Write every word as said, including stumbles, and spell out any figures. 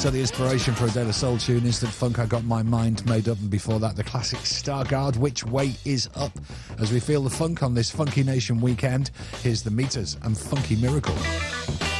So the inspiration for a De La Soul tune, Instant Funk, I Got My Mind Made Up, and before that the classic Stargard, Which Way Is Up. As we feel the funk on this Funky Nation weekend, here's the Meters and Funky Miracle.